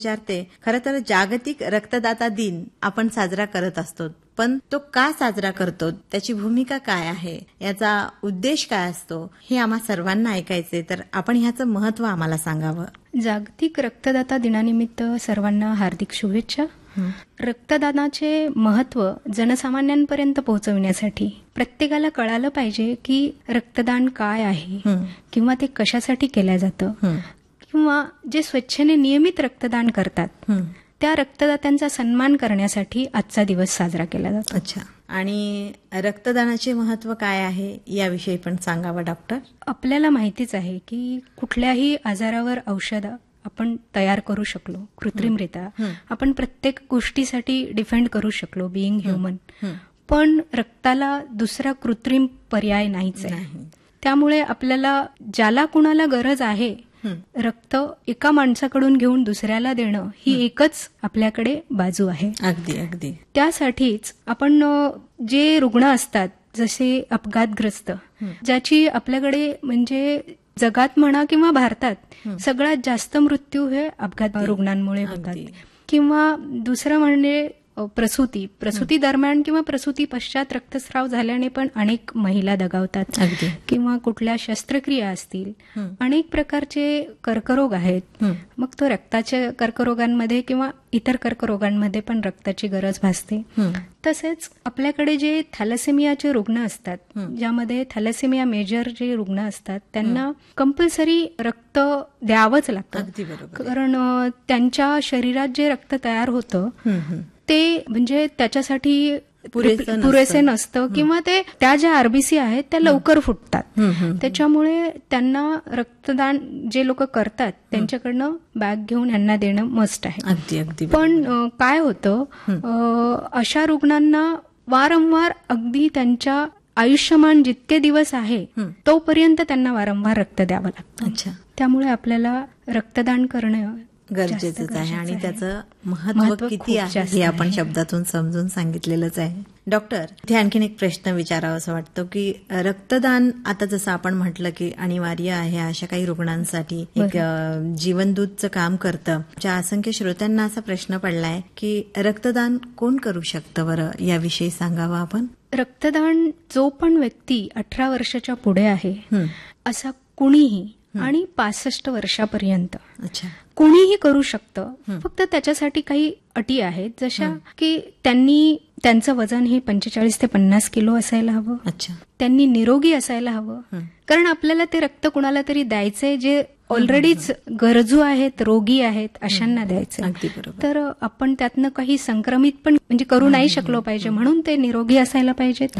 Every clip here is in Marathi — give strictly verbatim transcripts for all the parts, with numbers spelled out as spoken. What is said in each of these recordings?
विचारते, खरं तर जागतिक रक्तदाता दिन आपण साजरा करत असतो, पण तो का साजरा करतो, त्याची भूमिका काय आहे, याचा उद्देश काय असतो, हे आम्हा सर्वांना ऐकायचे. तर आपण ह्याचं महत्व आम्हाला सांगावं. जागतिक रक्तदाता दिनानिमित्त सर्वांना हार्दिक शुभेच्छा. रक्तदानाचे महत्व जनसामान्यांपर्यंत पोहोचवण्यासाठी प्रत्येकाला कळालं पाहिजे की रक्तदान काय आहे किंवा ते कशासाठी केलं जातं, किंवा जे स्वेच्छेने नियमित रक्तदान करतात त्या रक्तदात्यांचा सन्मान करण्यासाठी आजचा दिवस साजरा केला जातो. अच्छा. आणि रक्तदानाचे महत्व काय आहे याविषयी पण सांगावं डॉक्टर. आपल्याला माहितीच आहे की कुठल्याही आजारावर औषध आपण तयार करू शकलो कृत्रिमरित्या, आपण प्रत्येक गोष्टीसाठी डिफेंड करू शकलो बिईंग ह्युमन, पण रक्ताला दुसरा कृत्रिम पर्याय नाहीच आहे. त्यामुळे आपल्याला ज्याला कुणाला गरज आहे रक्त एका माणसाकडून घेऊन दुसऱ्याला देणं ही एकच आपल्याकडे बाजू आहे. अगदी अगदी. त्यासाठीच आपण जे रुग्ण असतात जसे अपघातग्रस्त, ज्याची आपल्याकडे म्हणजे जगात म्हणा किंवा भारतात सगळ्यात जास्त मृत्यू हे अपघात रुग्णांमुळे होतात, किंवा दुसरं म्हणजे प्रसूती प्रसूती दरम्यान किंवा प्रसूती पश्चात रक्तस्राव झाल्याने पण अनेक महिला दगावतात, किंवा कुठल्या शस्त्रक्रिया असतील, अनेक प्रकारचे कर्करोग आहेत. मग तो रक्ताच्या कर्करोगांमध्ये किंवा इतर कर्करोगांमध्ये पण रक्ताची गरज भासते. तसेच आपल्याकडे जे थॅलेसेमियाचे रुग्ण असतात, ज्यामध्ये थॅलेसेमिया मेजर जे रुग्ण असतात त्यांना कंपल्सरी रक्त द्यावंच लागतं, कारण त्यांच्या शरीरात जे रक्त तयार होतं ते म्हणजे त्याच्यासाठी पुरेसे नसतं, किंवा ते त्या ज्या आरबीसी आहेत त्या लवकर फुटतात. त्याच्यामुळे त्यांना रक्तदान जे लोक करतात त्यांच्याकडनं बॅग घेऊन यांना देणं मस्ट आहे. पण काय होतं, अशा रुग्णांना वारंवार अगदी त्यांच्या आयुष्यमान जितके दिवस आहे तोपर्यंत त्यांना वारंवार रक्त द्यावं लागतं. त्यामुळे आपल्याला रक्तदान करणं गरजेचंच आहे आणि त्याचं महत्व किती आहे हे आपण शब्दातून समजून सांगितलेलंच आहे. डॉक्टर, इथे आणखीन एक प्रश्न विचारावा असं वाटतं की रक्तदान आता जसं आपण म्हटलं की अनिवार्य आहे अशा काही रुग्णांसाठी, एक जीवनदूतचं काम करतं. ज्या असंख्य श्रोत्यांना असा प्रश्न पडलाय की रक्तदान कोण करू शकतं बरं, याविषयी सांगावं आपण. रक्तदान जो पण व्यक्ती अठरा वर्षाच्या पुढे आहे असा कुणीही आणि पासष्ट वर्षापर्यंत कोणीही करू शकतं. फक्त त्याच्यासाठी काही अटी आहेत, जशा की त्यांनी त्यांचं वजन हे पंचेचाळीस ते पन्नास किलो असायला हवं, त्यांनी निरोगी असायला हवं, कारण आपल्याला ते रक्त कुणाला तरी द्यायचंय जे ऑलरेडीच गरजू आहेत, रोगी आहेत, अशांना द्यायचं. तर आपण त्यातनं काही संक्रमित पण म्हणजे करू नाही शकलो पाहिजे, म्हणून ते निरोगी असायला पाहिजेत.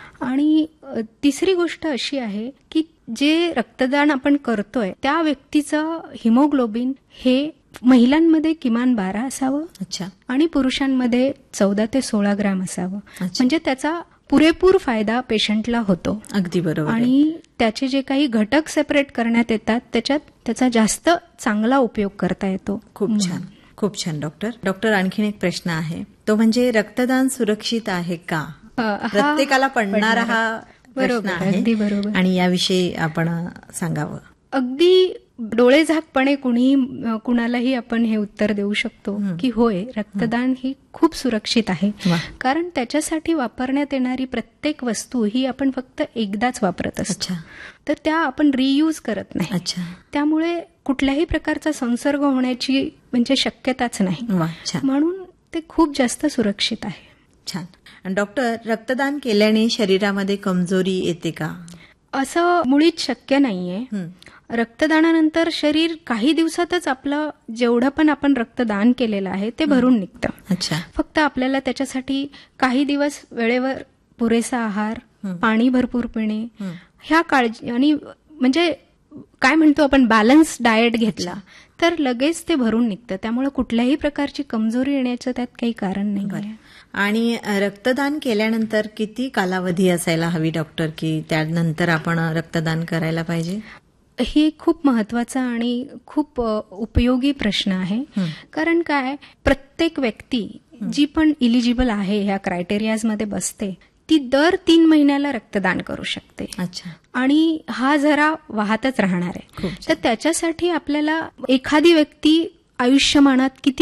आणि तिसरी गोष्ट अशी आहे की जे रक्तदान आपण करतोय त्या व्यक्तीचं हिमोग्लोबिन हे महिलांमध्ये किमान बारा असावं आणि पुरुषांमध्ये चौदा ते सोळा ग्रॅम असावं, म्हणजे त्याचा पुरेपूर फायदा पेशंटला होतो. अगदी बरोबर. आणि त्याचे जे काही घटक सेपरेट करण्यात येतात त्याच्यात त्याचा जास्त चांगला उपयोग करता येतो. खूप छान, खूप छान डॉक्टर. डॉक्टर, आणखीन एक प्रश्न आहे, तो म्हणजे रक्तदान सुरक्षित आहे का? प्रत्येकाला पडणारा हा प्रश्न आहे. अगदी बरोबर. आणि याविषयी आपण सांगावं. अगदी डोळेझाकपणे कुणी कुणालाही आपण हे उत्तर देऊ शकतो की होय, रक्तदान ही खूप सुरक्षित आहे, कारण त्याच्यासाठी वापरण्यात येणारी प्रत्येक वस्तू ही आपण फक्त एकदाच वापरत असतो, तर त्या आपण रियूज करत नाही. त्यामुळे कुठल्याही प्रकारचा संसर्ग होण्याची म्हणजे शक्यताच नाही, म्हणून ते खूप जास्त सुरक्षित आहे. छान. डॉक्टर, रक्तदान केल्याने शरीरामध्ये कमजोरी येते का? असं मुळीच शक्य नाहीये. रक्तदानानंतर शरीर काही दिवसातच आपलं जेवढं पण आपण रक्तदान केलेलं आहे ते भरून निघतं. फक्त आपल्याला त्याच्यासाठी काही दिवस वेळेवर पुरेसा आहार, पाणी भरपूर पिणे, ह्या काळजी आणि म्हणजे काय म्हणतो आपण बॅलन्स डाएट घेतला तर लगेच ते भरून निघतं. त्यामुळे कुठल्याही प्रकारची कमजोरी येण्याचं त्यात काही कारण नाही. आणि रक्तदान केल्यानंतर किती कालावधी असायला हवी डॉक्टर, की त्यानंतर आपण रक्तदान करायला पाहिजे? ही खूप महत्वाचा आणि खूप उपयोगी प्रश्न आहे. कारण काय, प्रत्येक व्यक्ती जी पण इलिजिबल आहे ह्या क्रायटेरियाजमध्ये बसते ती दर तीन महिन्याला रक्तदान करू शकते. आणि हा जरा वाहतच राहणार आहे. तर त्याच्यासाठी आपल्याला एखादी व्यक्ती आयुष्यमानात किती